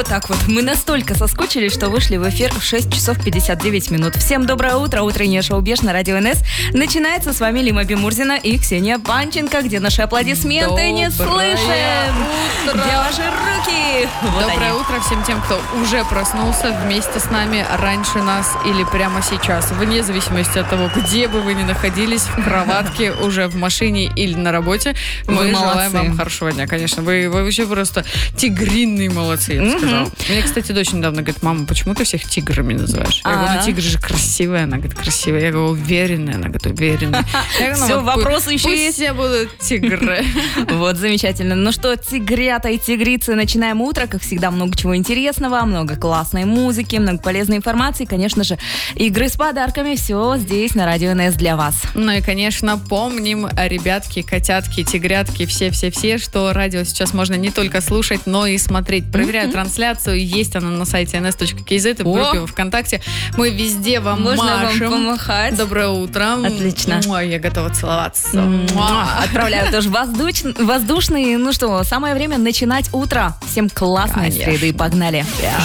Вот так вот. Мы настолько соскучились, что вышли в эфир в 6 часов 59 минут. Всем доброе утро. Утреннее шоу «Беш» на Радио НС начинается. С вами Лима Бимурзина и Ксения Панченко. Где наши аплодисменты? Не слышим! Утро. Где ваши руки? Вот Доброе они. утро всем тем, кто уже проснулся вместе с нами раньше нас или прямо сейчас. Вне зависимости от того, где бы вы ни находились, в кроватке, уже в машине или на работе. Мы желаем вам хорошего дня, конечно. Вы вообще просто тигринные молодцы, я бы сказала. Мне, кстати, дочь недавно говорит: мама, почему ты всех тиграми называешь? Я говорю: ну тигр же красивая. Она говорит: красивая. Я говорю: уверенная. Она говорит: уверенная. Все, вопросы еще Пусть есть. все будут тигры. Вот, замечательно. Ну что, тигрята и тигрицы, начинаем утро. Как всегда, много чего интересного, много классной музыки, много полезной информации. Конечно же, игры с подарками. Все здесь на Радио НС для вас. Ну и, конечно, помним, ребятки, котятки, тигрятки, все-все-все, что радио сейчас можно не только слушать, но и смотреть. Проверяю трансляцию. Есть она на сайте ns.kz и в группе ВКонтакте. Мы везде вам Можно машем. вам помахать. Доброе утро. Отлично. Ой, я готова целоваться. Отправляю тоже воздушные. Ну что, самое время начинать утро. Всем классной Конечно. среды. Погнали.